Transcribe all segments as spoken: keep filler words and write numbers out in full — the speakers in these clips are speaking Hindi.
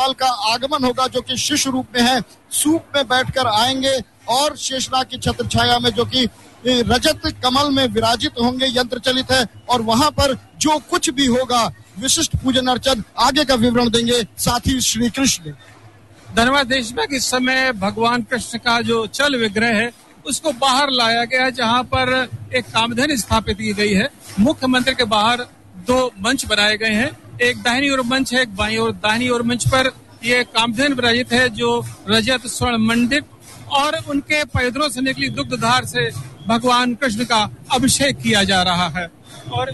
गोपाल का आगमन होगा, जो कि शिष्य रूप में है, सूप में बैठकर आएंगे और शेषनाग की छत्र छाया में, जो कि रजत कमल में विराजित होंगे, यंत्र चलित है, और वहां पर जो कुछ भी होगा विशिष्ट पूजन अर्चन आगे का विवरण देंगे साथी श्री कृष्ण। धन्यवाद देशभक्त। इस समय भगवान कृष्ण का जो चल विग्रह है उसको बाहर लाया गया है, जहां पर एक कामधेनु स्थापित की गई है। मुख्य मंदिर के बाहर दो मंच बनाए गए हैं, एक दाहिनी ओर मंच है, एक बाईं ओर। दाहिनी ओर मंच पर ये कामधेनु विराजित है जो रजत स्वर्ण मंडित, और उनके पैदरों से निकली दुग्धधार से भगवान कृष्ण का अभिषेक किया जा रहा है। और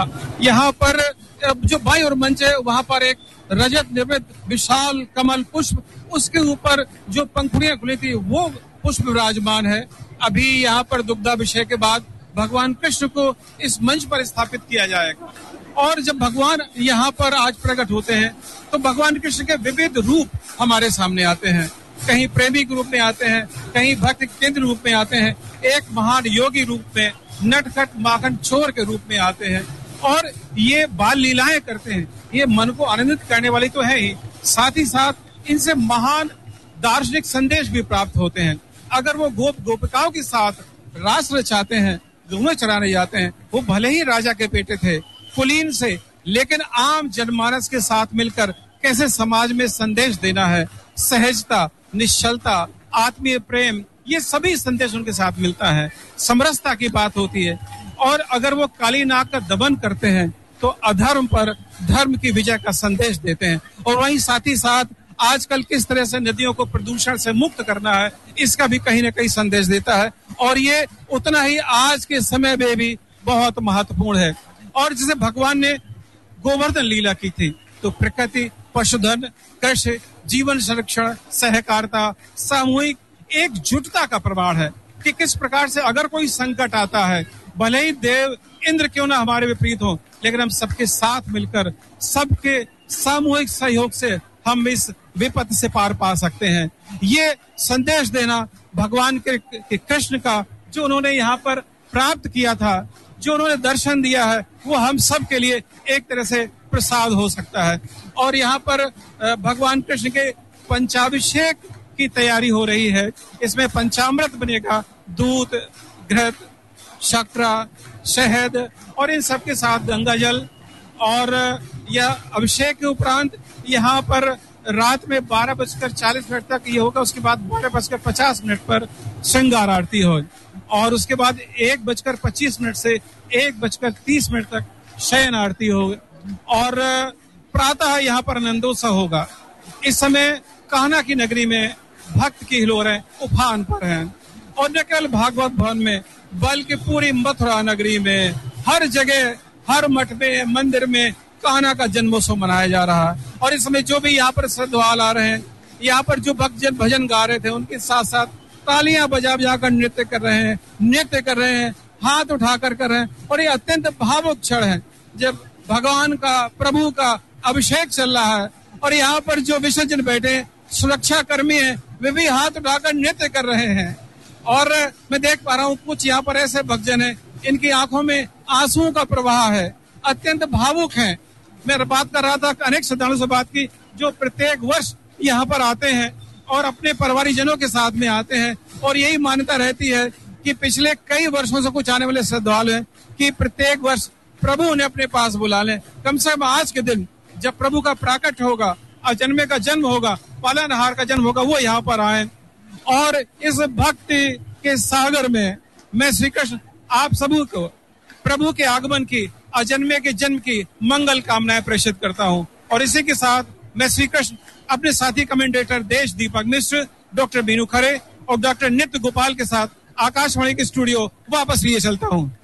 यहाँ पर जो बाईं ओर मंच है वहां पर एक रजत निर्मित विशाल कमल पुष्प, उसके ऊपर जो पंखुड़ियां खुली थी वो पुष्प विराजमान है। अभी यहाँ पर दुग्धाभिषेक के बाद भगवान कृष्ण को इस मंच पर स्थापित किया जाएगा। और जब भगवान यहाँ पर आज प्रकट होते हैं तो भगवान कृष्ण के विविध रूप हमारे सामने आते हैं। कहीं प्रेमी के रूप में आते हैं, कहीं भक्त केंद्र रूप में आते हैं, एक महान योगी रूप में, नटखट माखन चोर के रूप में आते हैं, और ये बाल लीलाएं करते हैं। ये मन को आनंदित करने वाली तो है ही, साथ ही साथ इनसे महान दार्शनिक संदेश भी प्राप्त होते हैं। अगर वो गोप गोपिकाओं के साथ रास रचाते हैं, दोनों चराने जाते हैं, वो भले ही राजा के बेटे थे कुलीन से, लेकिन आम जनमानस के साथ मिलकर कैसे समाज में संदेश देना है, सहजता, निश्चलता, आत्मीय प्रेम, ये सभी संदेश उनके साथ मिलता है। समरसता की बात होती है। और अगर वो काली नाग का दमन करते हैं तो अधर्म पर धर्म की विजय का संदेश देते हैं। और वहीं साथ ही साथ आजकल किस तरह से नदियों को प्रदूषण से मुक्त करना है, इसका भी कहीं ना कहीं संदेश देता है। और ये उतना ही आज के समय में भी बहुत महत्वपूर्ण है। और जैसे भगवान ने गोवर्धन लीला की थी, तो प्रकृति, पशुधन, कृषि, जीवन संरक्षण, सहकारिता, सामूहिक एकजुटता का प्रमाण है कि किस प्रकार से अगर कोई संकट आता है, भले ही देव इंद्र क्यों ना हमारे विपरीत हो, लेकिन हम सबके साथ मिलकर, सबके सामूहिक सहयोग से हम इस विपत्ति से पार पा सकते हैं। ये संदेश देना भगवान के, के कृष्ण का जो उन्होंने यहाँ पर प्राप्त किया था, जो उन्होंने दर्शन दिया है, वो हम सब के लिए एक तरह से प्रसाद हो सकता है। और यहाँ पर भगवान कृष्ण के पंचाभिषेक की तैयारी हो रही है। इसमें पंचामृत बनेगा, दूध, घृत, शर्करा, शहद और इन सब के साथ गंगा जल। और यह अभिषेक के उपरांत यहाँ पर रात में बारह बजकर चालीस मिनट तक ये होगा। उसके बाद बारह बजकर पचास मिनट पर श्रृंगार आरती हो, और उसके बाद एक बजकर पच्चीस मिनट से एक बजकर तीस मिनट तक शयन आरती होगी। और प्रातः यहाँ पर नंदोत्सव होगा। इस समय कान्हा की नगरी में भक्त की हिलोरें उफान पर हैं, और न केवल भागवत भवन में बल्कि पूरी मथुरा नगरी में हर जगह, हर मठ में, मंदिर में कान्हा का जन्मोत्सव मनाया जा रहा है। और इस समय जो भी यहाँ पर श्रद्धालु आ रहे हैं, यहाँ पर जो भक्तजन भजन गा रहे थे, उनके साथ साथ तालियां बजा बजा कर नृत्य कर रहे हैं, नृत्य कर रहे हैं, हाथ उठाकर कर रहे हैं। और ये अत्यंत भावुक क्षण है जब भगवान का, प्रभु का अभिषेक चल रहा है, और यहाँ पर जो विसर्जन बैठे सुरक्षा कर्मी हैं, वे भी हाथ उठाकर नृत्य कर रहे हैं। और मैं देख पा रहा हूँ कुछ यहाँ पर ऐसे भक्तजन हैं, इनकी आंखों में आंसुओं का प्रवाह है, अत्यंत भावुक हैं। मैं बात कर रहा था, अनेक श्रद्धालुओं से बात की जो प्रत्येक वर्ष यहाँ पर आते हैं और अपने परिवारीजनों के साथ में आते हैं। और यही मान्यता रहती है कि पिछले कई वर्षों से कुछ आने वाले श्रद्धालु हैं कि प्रत्येक वर्ष प्रभु उन्हें अपने पास बुला लें। कम से कम आज के दिन जब प्रभु का प्राकट होगा, अजन्मे का जन्म होगा, पालनहार का जन्म होगा, वो यहाँ पर आए। और इस भक्ति के सागर में मैं श्री कृष्ण आप सभी को प्रभु के आगमन की, अजन्मे के जन्म की मंगल कामनाएं प्रेषित करता हूँ। और इसी के साथ मैं श्री कृष्ण अपने साथी कमेंटेटर देश दीपक मिश्र, डॉक्टर बीनू खरे और डॉक्टर नित्य गोपाल के साथ आकाशवाणी के स्टूडियो वापस लिए चलता हूँ।